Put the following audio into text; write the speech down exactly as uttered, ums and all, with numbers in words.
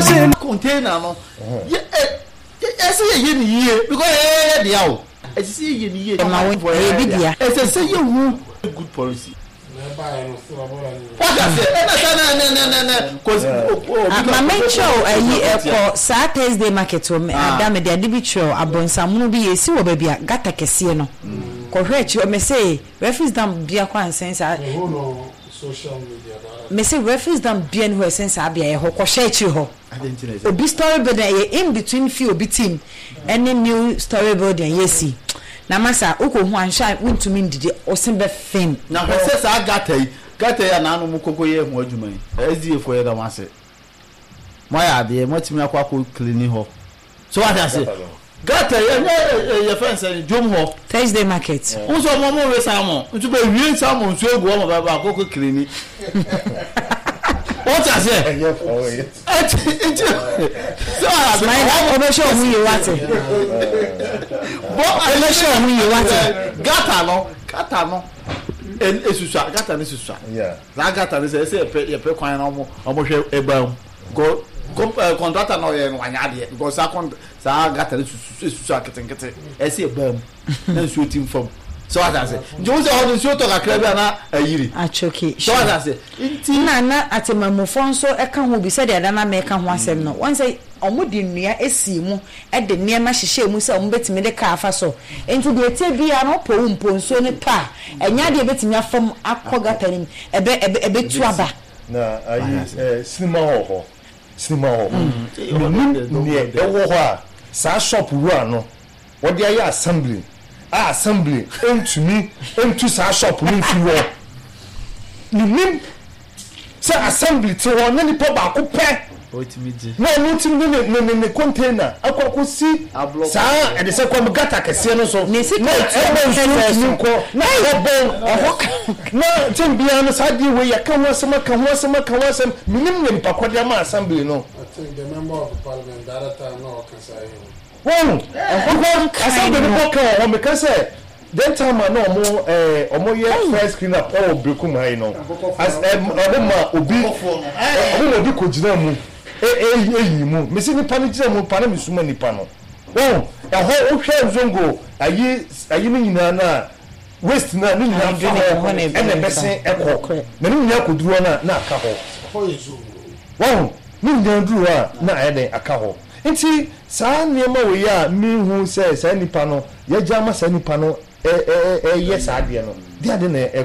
machine container no yes ye ni ye because eh dia o e si ye ni ye ma we e bi dia e se say you good policy what I say na na na na na cause ma mencho ayi eko sa Thursday market o adam de ade bi tro abonsamu bi yesi wo ba bia gata kese no ko hwe chi o me say reference dam bia kwa sense social media me say reference dam bia no sense abia ye ho ko hwe chi ho obi story building in between few obi team any new story building yesi na masa uko hu ansha untumi ndide osimbe fem na hwese sa gata yi gata ya na anu mu kokoye hu adwuma yi ezi efo ye da mase moya de motimi akwa ko clean ho so what I say gata ya ya fence jom ho Thursday market unso mo mo we salmon ntube wie salmon so egu o baba akoko clean what I say yeah for it so I go show me you what but I show me you what gata no gata no en esusa gata ni esusa yeah na gata ni say say ye pe kwan na omo omo hwe ebam go contractor no ye nwanya de because sa con sa gata ni esusa ketenkete e say ebam na so team form so what I say njo say ho so to kakra bia na ayiri achoki so what I say inti na na atemamufo nso e ka ho bi se de na me ka ho asem no one say omudi nnua esi mu e de niema hyehye mu se ombetimi de ka afa so enti de etie bia no po mponso ne pa enya de betimi afam akogata nim ebe ebe tuaba na ayi eh cinema ho ho cinema ho ni e wo ho a sa shop ru ano wo de ayi assembly a assembly entumi entu sa shop ni fi wo ni nim sa assembly ti wo na ni po ba ko pe otimiji na no tim ne ne ne container akwa si sa e de se kwa gata kese no so ne si na e so ko na robon na tim bia no sa di we ya ka ho asema ka ho asema ka ho asem minim ne pa kwade ma assembly no I think the member of the parliament that time no can say won assembly no ka o me ka say that time no mo eh omo ye first screen up all brekum hai no as omo ma obi omo obi ko jina mu eh eh mu me se ni pa ni jina mu pa na me suma ni pa no won e ho o hwe zongo ayi ayi ni nyina na waste na ni nyina fa e na bese ekọ na ni nyina ko duro na na aka ho won ni nyina duro a na ayede aka ho nti saa niema we ya mi hu se saa nipa no ye jama saa nipa no eh eh eh yes ade no dia de na